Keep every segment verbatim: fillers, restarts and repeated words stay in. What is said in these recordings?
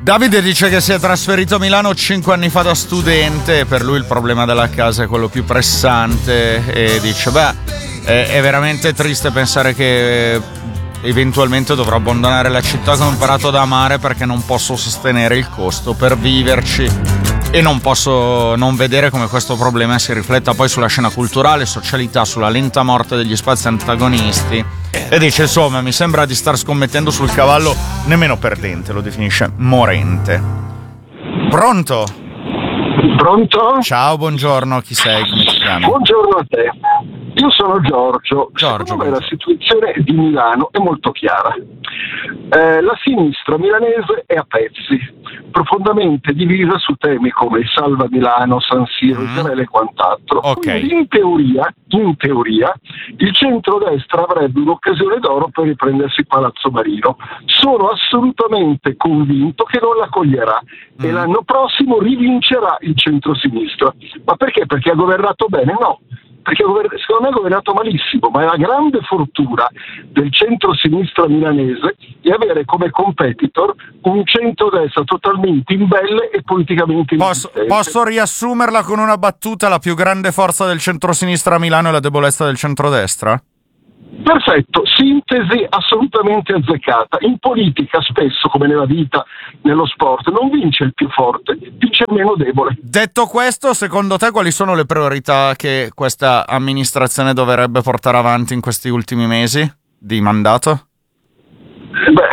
Davide dice che si è trasferito a Milano cinque anni fa da studente, per lui il problema della casa è quello più pressante e dice beh è, è veramente triste pensare che eventualmente dovrò abbandonare la città che ho imparato ad amare perché non posso sostenere il costo per viverci e non posso non vedere come questo problema si rifletta poi sulla scena culturale, socialità, sulla lenta morte degli spazi antagonisti. E dice insomma mi sembra di star scommettendo sul cavallo nemmeno perdente, lo definisce morente. Pronto? Pronto? Ciao, buongiorno, chi sei? Come ti chiami? Buongiorno a te. Io sono Giorgio. Giorgio, Secondo me la situazione di Milano è molto chiara. Eh, la sinistra milanese è a pezzi, profondamente divisa su temi come il Salva Milano, San Siro, Mm. Israele e quant'altro. Ok. Quindi in teoria, in teoria, il centrodestra avrebbe un'occasione d'oro per riprendersi Palazzo Marino. Sono assolutamente convinto che non la coglierà e Mm. l'anno prossimo rivincerà il centrosinistra. Ma perché? Perché ha governato bene? No. Perché secondo me ha governato malissimo, ma è la grande fortuna del centro-sinistra milanese di avere come competitor un centrodestra totalmente imbelle e politicamente Posso, inesistente. posso riassumerla con una battuta? La più grande forza del centrosinistra a Milano è la debolezza del centrodestra? Perfetto, sintesi assolutamente azzeccata. In politica spesso, come nella vita, nello sport, non vince il più forte, vince il meno debole. Detto questo, secondo te quali sono le priorità che questa amministrazione dovrebbe portare avanti in questi ultimi mesi di mandato? Beh,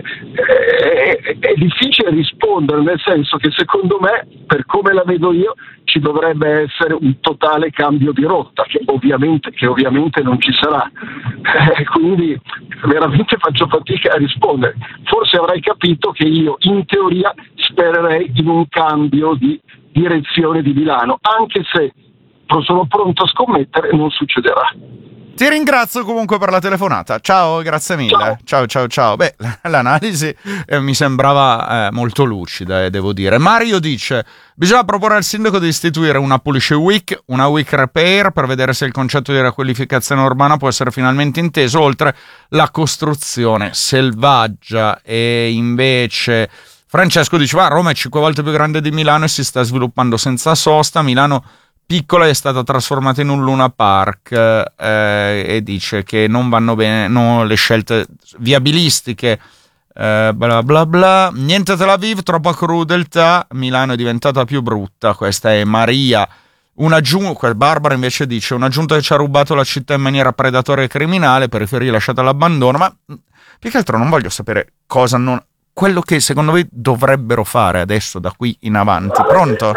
è, è, è difficile rispondere, nel senso che secondo me, per come la vedo io, ci dovrebbe essere un totale cambio di rotta, che ovviamente, che ovviamente non ci sarà. Eh, quindi veramente faccio fatica a rispondere. Forse avrai capito che io in teoria spererei in un cambio di direzione di Milano, anche se sono pronto a scommettere non succederà. Ti ringrazio comunque per la telefonata. Ciao, grazie mille. Ciao, ciao, ciao. ciao. Beh, l'analisi eh, mi sembrava eh, molto lucida, eh, devo dire. Mario dice: bisogna proporre al sindaco di istituire una Polish Week, una Week Repair, per vedere se il concetto di riqualificazione urbana può essere finalmente inteso, oltre la costruzione selvaggia. E invece Francesco diceva: Roma è cinque volte più grande di Milano e si sta sviluppando senza sosta. Milano piccola è stata trasformata in un Luna Park, eh, e dice che non vanno bene no, le scelte viabilistiche, eh, bla bla bla. Niente Tel Aviv, troppa crudeltà, Milano è diventata più brutta. Questa è Maria. Una giunta, Barbara invece dice: una giunta che ci ha rubato la città in maniera predatoria e criminale, periferie lasciate all'abbandono. Ma più che altro non voglio sapere cosa non, quello che secondo voi dovrebbero fare adesso da qui in avanti. Pronto?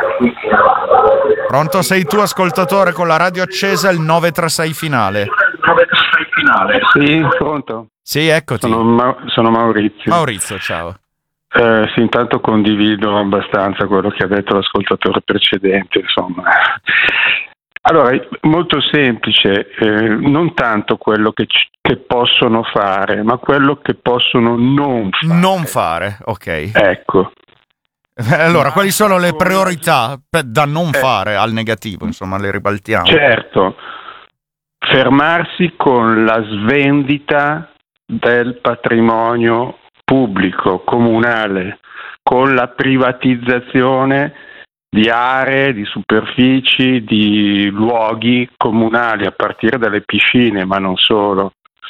Pronto, sei tu ascoltatore con la radio accesa, il nove tre sei finale. nove tre sei finale. Sì, pronto. Sì, eccoti. Sono, Ma- sono Maurizio. Maurizio, ciao. Eh, sì, intanto condivido abbastanza quello che ha detto l'ascoltatore precedente, insomma. Allora, molto semplice, eh, non tanto quello che, c- che possono fare, ma quello che possono non fare. Non fare, ok. Ecco. Allora, Ma quali sono le con- priorità per- da non Eh. fare al negativo? Insomma, le ribaltiamo. Certo, fermarsi con la svendita del patrimonio pubblico, comunale, con la privatizzazione di aree, di superfici, di luoghi comunali, a partire dalle piscine, ma non solo.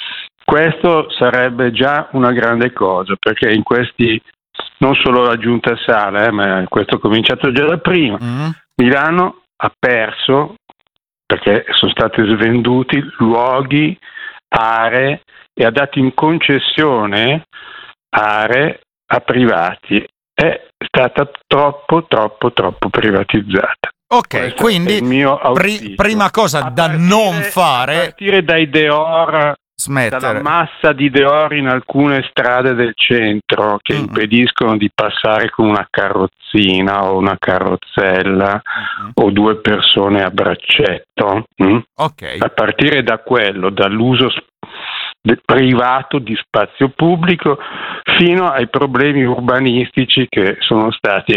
Questo sarebbe già una grande cosa, perché in questi, non solo la Giunta Sala, eh, ma questo è cominciato già da prima, Mm? Milano ha perso, perché sono stati svenduti luoghi, aree, e ha dato in concessione aree a privati. È stata troppo, troppo, troppo privatizzata. Ok, Questo quindi è il mio pri- auspicio. prima cosa A da partire- non A fare, partire dai Deor, dalla smettere. massa di Deor in alcune strade del centro che Mm. impediscono di passare con una carrozzina o una carrozzella Mm. o due persone a braccetto. mm? Ok, A partire da quello, dall'uso s- de- privato di spazio pubblico, fino ai problemi urbanistici che sono stati eh,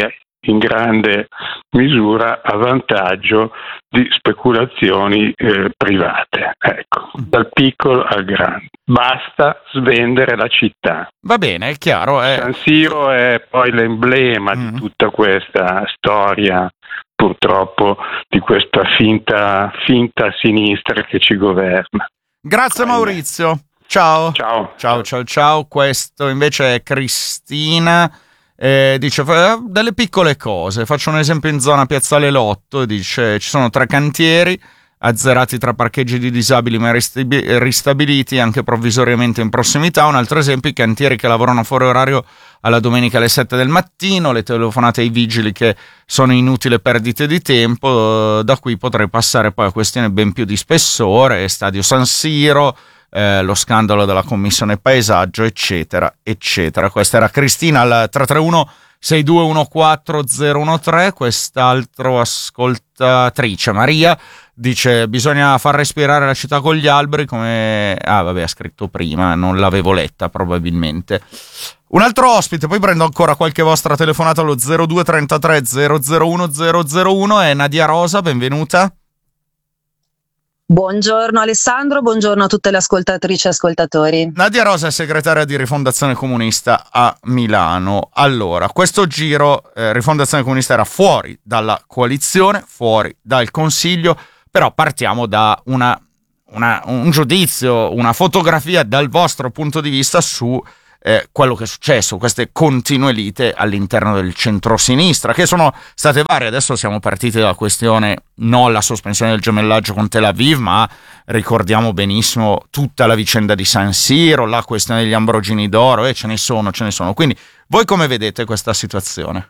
in grande misura a vantaggio di speculazioni eh, private. Ecco, dal piccolo al grande. Basta svendere la città. Va bene, è chiaro. È... San Siro è poi l'emblema mm. di tutta questa storia, purtroppo, di questa finta, finta sinistra che ci governa. Grazie Maurizio. Ciao. Ciao. Ciao, ciao, ciao. Questo invece è Cristina. Eh, dice delle piccole cose. Faccio un esempio in zona Piazzale Lotto. Dice ci sono tre cantieri azzerati tra parcheggi di disabili ma ristabi- ristabiliti anche provvisoriamente in prossimità. Un altro esempio: i cantieri che lavorano fuori orario alla domenica alle sette del mattino, le telefonate ai vigili che sono inutili perdite di tempo. Da qui potrei passare poi a questioni ben più di spessore: Stadio San Siro, Eh, lo scandalo della commissione paesaggio, eccetera eccetera. Questa era Cristina al tre tre uno sei due uno quattro zero uno tre. Quest'altro ascoltatrice Maria dice bisogna far respirare la città con gli alberi, come ah vabbè ha scritto prima, non l'avevo letta probabilmente. Un altro ospite, poi prendo ancora qualche vostra telefonata allo zero due trentatré zero zero uno zero zero uno. È Nadia Rosa, benvenuta. Buongiorno Alessandro, buongiorno a tutte le ascoltatrici e ascoltatori. Nadia Rosa è segretaria di Rifondazione Comunista a Milano. Allora, questo giro eh, Rifondazione Comunista era fuori dalla coalizione, fuori dal Consiglio, però partiamo da una, una, un giudizio, una fotografia dal vostro punto di vista su eh, quello che è successo, queste continue lite all'interno del centrosinistra, che sono state varie. Adesso siamo partiti dalla questione non la sospensione del gemellaggio con Tel Aviv, ma ricordiamo benissimo tutta la vicenda di San Siro, la questione degli Ambrogini d'Oro, e ce ne sono, ce ne sono. Quindi voi come vedete questa situazione?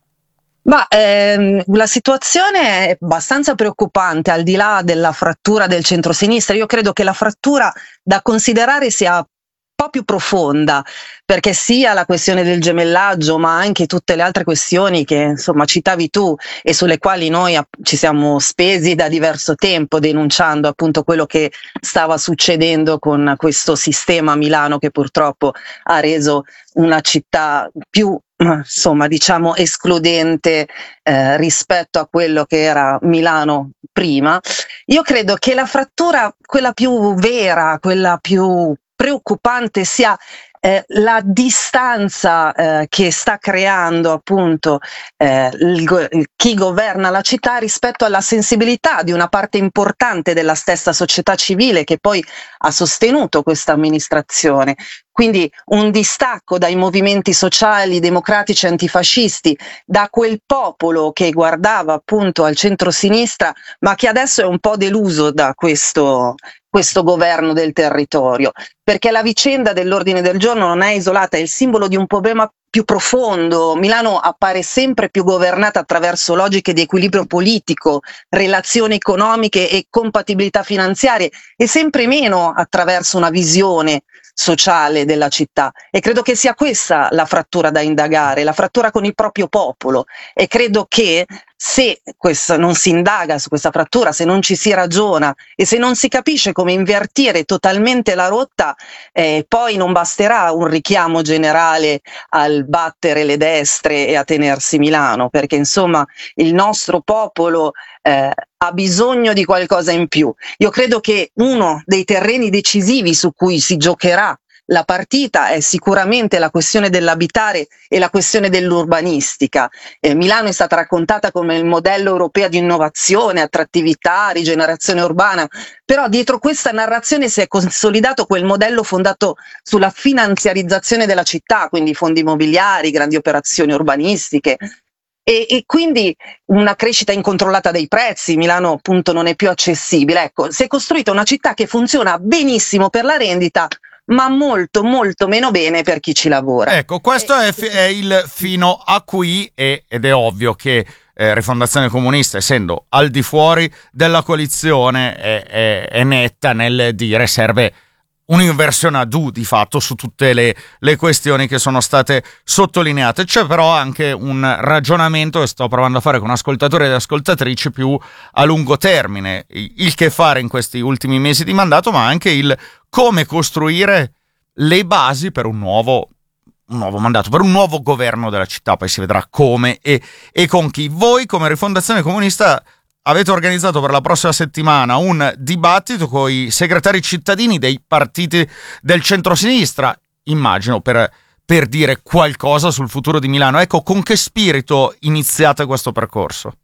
Ma ehm, la situazione è abbastanza preoccupante, al di là della frattura del centrosinistra. Io credo che la frattura da considerare sia un po' più profonda, perché sia la questione del gemellaggio ma anche tutte le altre questioni che insomma citavi tu e sulle quali noi ci siamo spesi da diverso tempo denunciando appunto quello che stava succedendo con questo sistema a Milano, che purtroppo ha reso una città più insomma diciamo escludente eh, rispetto a quello che era Milano prima. Io credo che la frattura, quella più vera, quella più preoccupante, sia eh, la distanza eh, che sta creando appunto eh, il, il, chi governa la città rispetto alla sensibilità di una parte importante della stessa società civile che poi ha sostenuto questa amministrazione. Quindi un distacco dai movimenti sociali, democratici, antifascisti, da quel popolo che guardava appunto al centro-sinistra, ma che adesso è un po' deluso da questo, questo governo del territorio, perché la vicenda dell'ordine del giorno non è isolata, è il simbolo di un problema più profondo. Milano appare sempre più governata attraverso logiche di equilibrio politico, relazioni economiche e compatibilità finanziarie, e sempre meno attraverso una visione sociale della città, e credo che sia questa la frattura da indagare, la frattura con il proprio popolo, e credo che se questa, non si indaga su questa frattura, se non ci si ragiona e se non si capisce come invertire totalmente la rotta, eh, poi non basterà un richiamo generale al battere le destre e a tenersi Milano, perché insomma il nostro popolo eh, ha bisogno di qualcosa in più. Io credo che uno dei terreni decisivi su cui si giocherà la partita è sicuramente la questione dell'abitare e la questione dell'urbanistica. Eh, Milano è stata raccontata come il modello europeo di innovazione, attrattività, rigenerazione urbana, però dietro questa narrazione si è consolidato quel modello fondato sulla finanziarizzazione della città, quindi fondi immobiliari, grandi operazioni urbanistiche, E, e quindi una crescita incontrollata dei prezzi. Milano appunto non è più accessibile. Ecco, si è costruita una città che funziona benissimo per la rendita, ma molto molto meno bene per chi ci lavora. Ecco, questo è, fi- è il fino a qui, e, ed è ovvio che eh, Rifondazione Comunista, essendo al di fuori della coalizione, è, è, è netta nel dire serve un'inversione ad U di fatto su tutte le, le questioni che sono state sottolineate. C'è però anche un ragionamento che sto provando a fare con ascoltatori ed ascoltatrici più a lungo termine, il che fare in questi ultimi mesi di mandato, ma anche il come costruire le basi per un nuovo un nuovo mandato, per un nuovo governo della città, poi si vedrà come e, e con chi. Voi come Rifondazione Comunista avete organizzato per la prossima settimana un dibattito con i segretari cittadini dei partiti del centrosinistra, immagino per, per dire qualcosa sul futuro di Milano. Ecco, con che spirito iniziate questo percorso?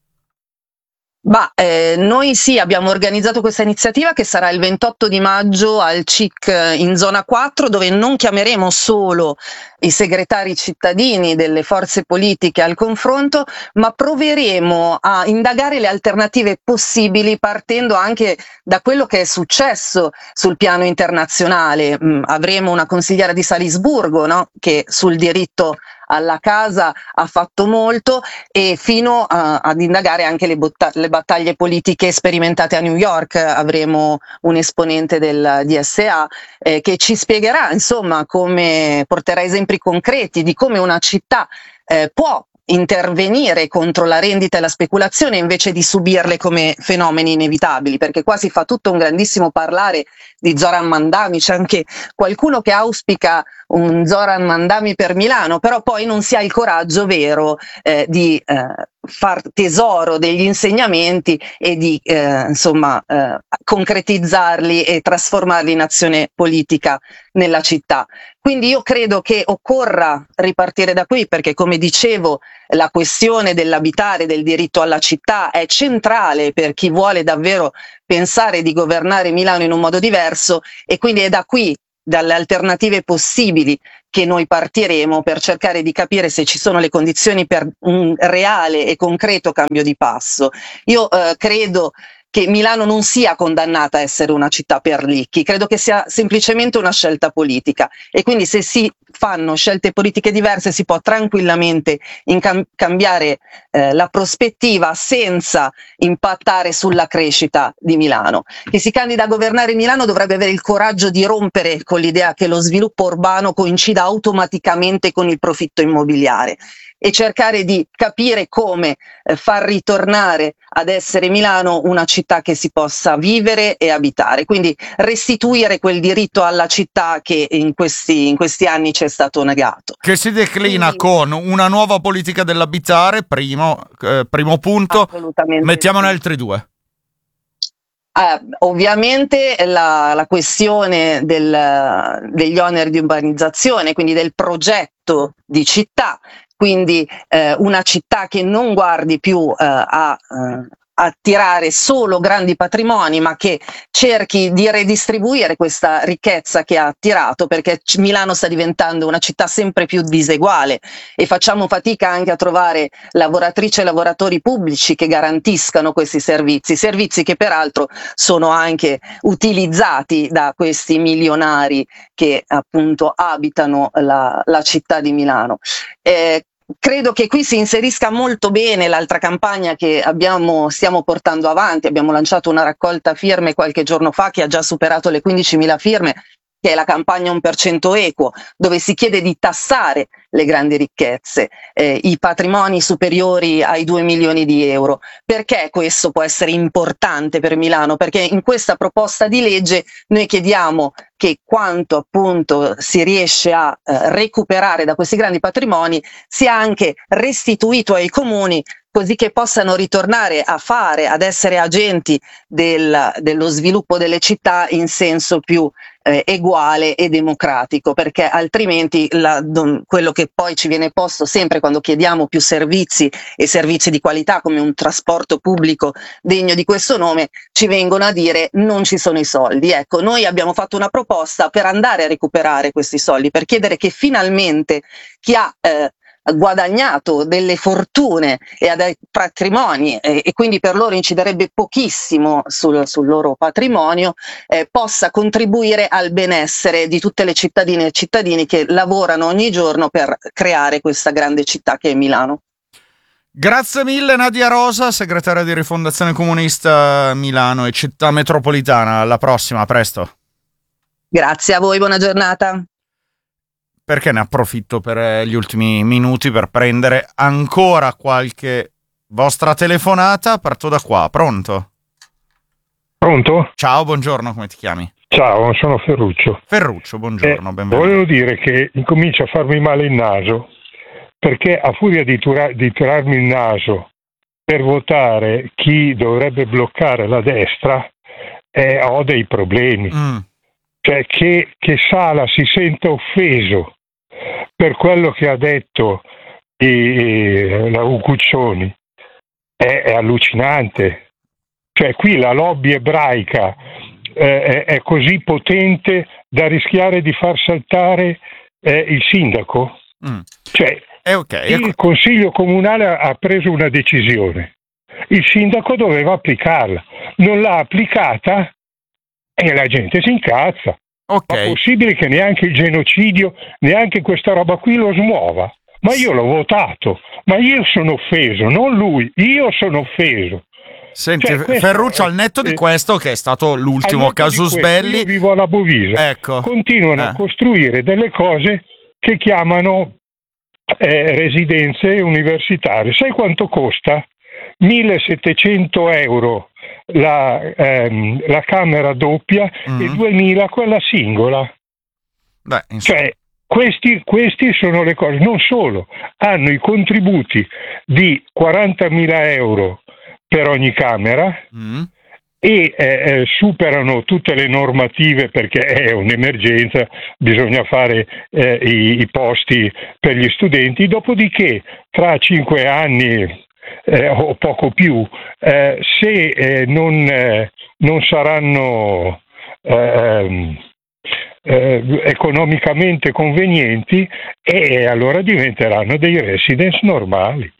Bah, eh, noi sì, abbiamo organizzato questa iniziativa che sarà il ventotto di maggio al C I C in zona quattro, dove non chiameremo solo i segretari cittadini delle forze politiche al confronto, ma proveremo a indagare le alternative possibili partendo anche da quello che è successo sul piano internazionale. Mm, avremo una consigliera di Salisburgo, no? Che sul diritto alla casa ha fatto molto, e fino a, ad indagare anche le, botta- le battaglie politiche sperimentate a New York. Avremo un esponente del D S A eh, che ci spiegherà, insomma, come porterà esempi concreti di come una città eh, può intervenire contro la rendita e la speculazione invece di subirle come fenomeni inevitabili, perché qua si fa tutto un grandissimo parlare di Zoran Mandami. C'è anche qualcuno che auspica un Zoran Mandami per Milano, però poi non si ha il coraggio vero eh, di eh, far tesoro degli insegnamenti e di eh, insomma eh, concretizzarli e trasformarli in azione politica nella città. Quindi io credo che occorra ripartire da qui, perché come dicevo la questione dell'abitare, del diritto alla città è centrale per chi vuole davvero pensare di governare Milano in un modo diverso, e quindi è da qui, dalle alternative possibili, che noi partiremo per cercare di capire se ci sono le condizioni per un reale e concreto cambio di passo. Io eh, credo che Milano non sia condannata a essere una città per ricchi, credo che sia semplicemente una scelta politica, e quindi se si fanno scelte politiche diverse si può tranquillamente incam- cambiare eh, la prospettiva senza impattare sulla crescita di Milano. Chi si candida a governare Milano dovrebbe avere il coraggio di rompere con l'idea che lo sviluppo urbano coincida automaticamente con il profitto immobiliare, e cercare di capire come eh, far ritornare ad essere Milano una città che si possa vivere e abitare, quindi restituire quel diritto alla città che in questi, in questi anni ci è stato negato. Che si declina quindi con una nuova politica dell'abitare, primo, eh, primo punto, mettiamone altri due. Eh, ovviamente la, la questione del, degli oneri di urbanizzazione, quindi del progetto di città, quindi eh, una città che non guardi più eh, a eh, attirare solo grandi patrimoni, ma che cerchi di redistribuire questa ricchezza che ha attirato, perché Milano sta diventando una città sempre più diseguale e facciamo fatica anche a trovare lavoratrici e lavoratori pubblici che garantiscano questi servizi, servizi che peraltro sono anche utilizzati da questi milionari che appunto abitano la, la città di Milano. Eh, Credo che qui si inserisca molto bene l'altra campagna che abbiamo, stiamo portando avanti. Abbiamo lanciato una raccolta firme qualche giorno fa che ha già superato le quindicimila firme, che è la campagna un per cento equo, dove si chiede di tassare le grandi ricchezze, eh, i patrimoni superiori ai due milioni di euro. Perché questo può essere importante per Milano? Perché in questa proposta di legge noi chiediamo che quanto appunto si riesce a eh, recuperare da questi grandi patrimoni sia anche restituito ai comuni, così che possano ritornare a fare, ad essere agenti del, dello sviluppo delle città in senso più eh, eguale e democratico, perché altrimenti la, don, quello che poi ci viene posto sempre quando chiediamo più servizi e servizi di qualità come un trasporto pubblico degno di questo nome, ci vengono a dire non ci sono i soldi. Ecco, noi abbiamo fatto una proposta per andare a recuperare questi soldi, per chiedere che finalmente chi ha eh, guadagnato delle fortune e ha dei patrimoni eh, e quindi per loro inciderebbe pochissimo sul, sul loro patrimonio, eh, possa contribuire al benessere di tutte le cittadine e cittadini che lavorano ogni giorno per creare questa grande città che è Milano. Grazie mille Nadia Rosa, segretaria di Rifondazione Comunista Milano e Città Metropolitana. Alla prossima, a presto. Grazie a voi, buona giornata. Perché ne approfitto per gli ultimi minuti per prendere ancora qualche vostra telefonata. Parto da qua, pronto? Pronto? Ciao, buongiorno, come ti chiami? Ciao, sono Ferruccio. Ferruccio, buongiorno, eh, benvenuto. Volevo dire che incomincia a farmi male il naso, perché a furia di, tura- di tirarmi il naso per votare chi dovrebbe bloccare la destra, eh, ho dei problemi. Mm. Cioè che, che Sala si senta offeso per quello che ha detto i, la Uguccioni è, è allucinante. Cioè qui la lobby ebraica eh, è, è così potente da rischiare di far saltare eh, il sindaco. Mm. Cioè Eh, okay. il Consiglio Comunale ha preso una decisione, il sindaco doveva applicarla, non l'ha applicata e la gente si incazza. Ok. Ma è possibile che neanche il genocidio, neanche questa roba qui lo smuova? Ma io l'ho votato, ma io sono offeso, non lui, io sono offeso. Senti, Cioè, questo Ferruccio, è- al netto di eh, questo, che è stato Al l'ultimo netto di casus questo, belli, io vivo alla Bovisa, ecco, continuano Eh. a costruire delle cose che chiamano eh, residenze universitarie. Sai quanto costa? millesettecento euro la, ehm, la camera doppia Mm. e duemila quella singola. beh, insomma, Cioè, questi, questi sono le cose. Non solo, hanno i contributi di quarantamila euro per ogni camera mm. e eh, eh, superano tutte le normative perché è un'emergenza, bisogna fare eh, i, i posti per gli studenti, dopodiché tra cinque anni eh, o poco più, eh, se eh, non, eh, non saranno eh, eh, economicamente convenienti, e allora diventeranno dei residence normali.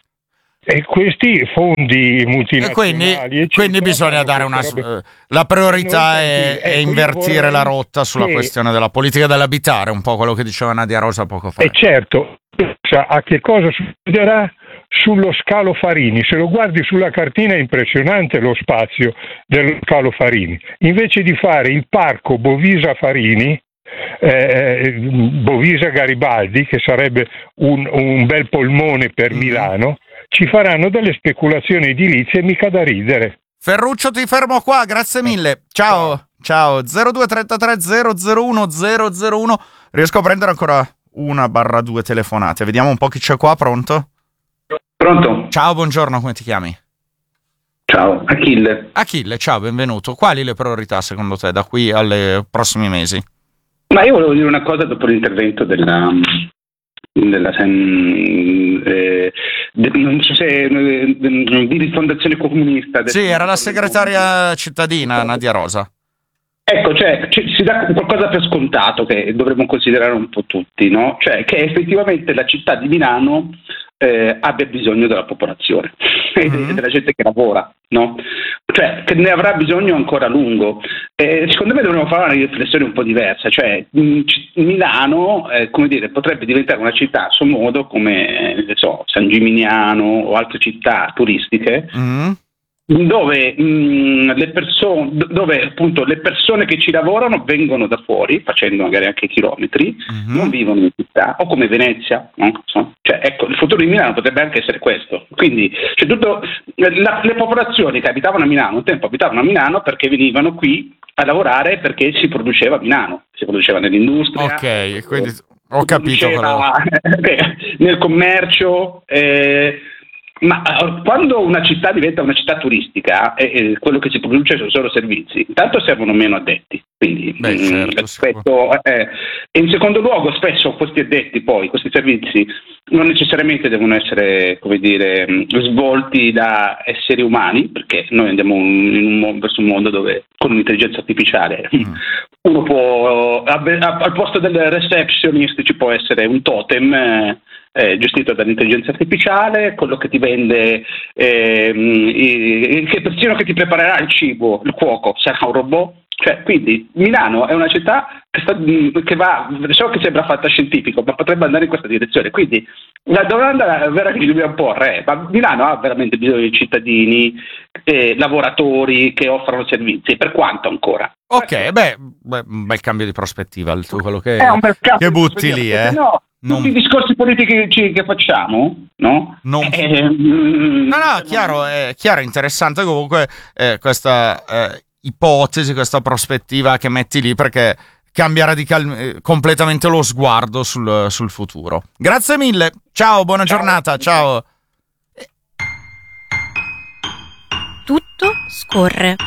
E questi fondi E multinazionali quindi, eccetera, quindi bisogna fanno dare una. queste robe. eh, La priorità è, Noi, è ecco, io invertire vorrei la rotta sulla che- questione della politica dell'abitare, un po' quello che diceva Nadia Rosa poco fa. E certo, sa a che cosa succederà sullo scalo Farini. Se lo guardi sulla cartina è impressionante lo spazio dello scalo Farini. Invece di fare il parco Bovisa Farini, eh, Bovisa Garibaldi, che sarebbe un, un bel polmone per Mhm. Milano, ci faranno delle speculazioni edilizie mica da ridere. Ferruccio, ti fermo qua, grazie mille. Ciao, ciao. zero due trentatré zero zero uno zero zero uno. Riesco a prendere ancora una barra due telefonate. Vediamo un po' chi c'è qua, pronto? Pronto? Ciao, buongiorno, come ti chiami? Ciao, Achille. Achille, ciao, benvenuto. Quali le priorità secondo te da qui ai prossimi mesi? Ma io volevo dire una cosa dopo l'intervento della, della eh, de- non so se eh, di Rifondazione Comunista. del- Sì, era la segretaria cittadina Nadia Rosa. Ecco, cioè ci- si dà qualcosa per scontato che dovremmo considerare un po' tutti, no? Cioè che effettivamente la città di Milano eh, abbia bisogno della popolazione e Mhm. della gente che lavora, no? Cioè che ne avrà bisogno ancora a lungo. Eh, secondo me dovremmo fare una riflessione un po' diversa, cioè mh, C- Milano, eh, come dire, potrebbe diventare una città a suo modo come, eh, ne so, San Gimignano o altre città turistiche, Mm. dove mh, le persone dove appunto le persone che ci lavorano vengono da fuori facendo magari anche chilometri, Mhm. non vivono in città, o come Venezia, no? So, cioè, ecco, il futuro di Milano potrebbe anche essere questo. Quindi cioè, tutto, la- le popolazioni che abitavano a Milano un tempo abitavano a Milano perché venivano qui a lavorare perché si produceva a Milano, si produceva nell'industria, Ok, quindi ho si capito produceva quello. nel commercio. eh, Ma eh, quando una città diventa una città turistica e eh, quello che si produce sono solo servizi, intanto servono meno addetti, quindi Beh, mh, certo, rispetto, eh, e in secondo luogo spesso questi addetti poi, questi servizi non necessariamente devono essere, come dire, mh, svolti da esseri umani, perché noi andiamo in un mondo, verso un mondo dove con l'intelligenza artificiale Mm. uno può, a- a- al posto del receptionist ci può essere un totem eh, eh, gestito dall'intelligenza artificiale, quello che ti vende, ehm, i- che persino che ti preparerà il cibo, il cuoco, sarà un robot. Cioè, quindi Milano è una città che, sta, che va, so che sembra fantascientifico, ma potrebbe andare in questa direzione. Quindi la domanda vera che ci dobbiamo porre è: ma Milano ha veramente bisogno di cittadini, eh, lavoratori che offrano servizi? Per quanto ancora? Ok, beh, beh, un bel cambio di prospettiva il tuo, quello che, È un bel cambio che di butti prospettiva, lì, perché eh. no, Non- tutti i discorsi politici che, che facciamo, no? Non- Eh, mm, No, no, chiaro, è chiaro, interessante comunque eh, questa eh, ipotesi, questa prospettiva che metti lì, perché cambia radical- completamente lo sguardo sul, sul futuro. Grazie mille, ciao, buona ciao. giornata, ciao. Tutto scorre.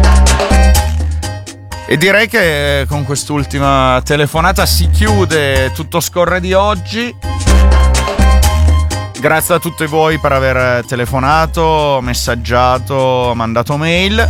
E direi che con quest'ultima telefonata si chiude Tutto scorre di oggi. Grazie a tutti voi per aver telefonato, messaggiato, mandato mail.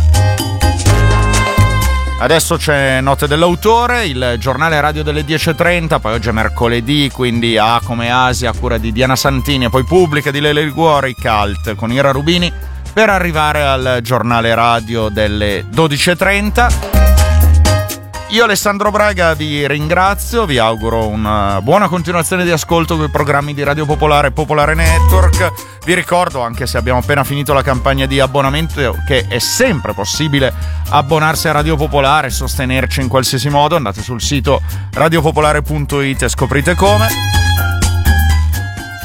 Adesso c'è Note dell'autore, il giornale radio delle dieci e trenta, poi oggi è mercoledì, quindi A come Asia, a cura di Diana Santini, e poi Pubblica di Lele Liguori, Cult con Ira Rubini, per arrivare al giornale radio delle dodici e trenta. Io Alessandro Braga vi ringrazio, vi auguro una buona continuazione di ascolto con i programmi di Radio Popolare e Popolare Network. Vi ricordo, anche se abbiamo appena finito la campagna di abbonamento, che è sempre possibile abbonarsi a Radio Popolare e sostenerci in qualsiasi modo. Andate sul sito radiopopolare punto it e scoprite come.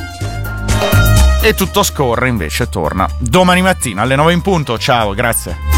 E Tutto scorre invece torna domani mattina alle nove in punto. Ciao, grazie.